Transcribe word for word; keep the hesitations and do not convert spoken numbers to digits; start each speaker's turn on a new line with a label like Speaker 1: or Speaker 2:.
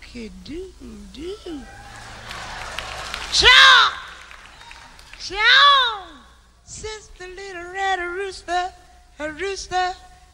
Speaker 1: Cock-a-doodle-doo. Chaw! Chaw! Since the little red rooster, a rooster